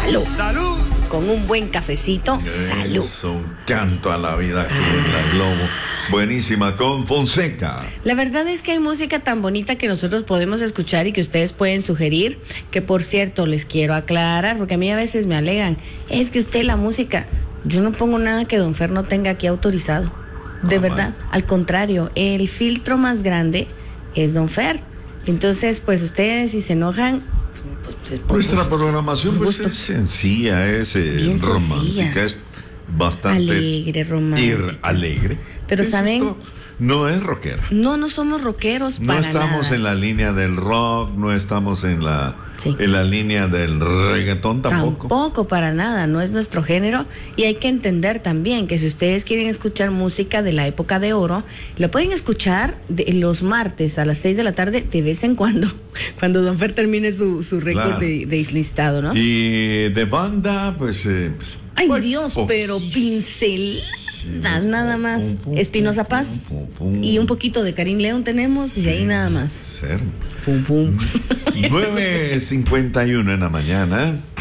salud. ¡Salud! Con un buen cafecito, salud. Es un canto a la vida aquí en la Globo. Buenísima, con Fonseca. La verdad es que hay música tan bonita que nosotros podemos escuchar y que ustedes pueden sugerir, que por cierto les quiero aclarar, porque a mí a veces me alegan, es que usted la música, yo no pongo nada que Don Fer no tenga aquí autorizado, de verdad, al contrario, el filtro más grande es Don Fer, entonces pues ustedes si se enojan, pues Nuestra programación pues gusto. es sencilla, es Bien romántica, sencilla. es bastante Alegre, romántica. alegre. Pero Eso ¿saben? es todo. No es rockera. No somos rockeros No para estamos nada. en la línea del rock, no estamos en la Sí. línea del reggaetón tampoco. Tampoco para nada, no es nuestro género y hay que entender también que si ustedes quieren escuchar música de la época de oro, lo pueden escuchar los martes a las 6 de la tarde de vez en cuando, cuando Don Fer termine su récord Claro. de listado, ¿no? Y de banda, pues... Ay pues, Dios, pero pinceladas nada más. Pum, Espinosa Paz pum, pum. y un poquito de Karim León tenemos y ahí nada más. Ser. Pum, pum. 9:51 en la mañana.